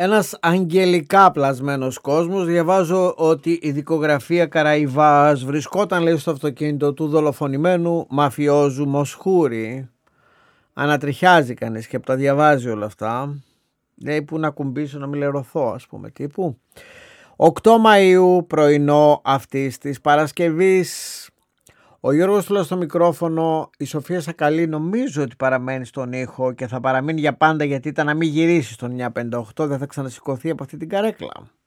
Ένας αγγελικά πλασμένος κόσμος. Διαβάζω ότι η δικογραφία Καραϊβάς βρισκόταν, λέει, στο αυτοκίνητο του δολοφονημένου μαφιόζου Μοσχούρη. Ανατριχιάζει κανείς και που τα διαβάζει όλα αυτά. Λέει, που να κουμπίσω να μην λερωθώ, ας πούμε, τύπου. 8 Μαΐου, πρωινό αυτής της Παρασκευής. Ο Γιώργος Τούλας στο μικρόφωνο, η Σοφία Σακαλή νομίζω ότι παραμένει στον ήχο και θα παραμείνει για πάντα, γιατί ήταν να μην γυρίσει στον 958, δεν θα ξανασηκωθεί από αυτή την καρέκλα.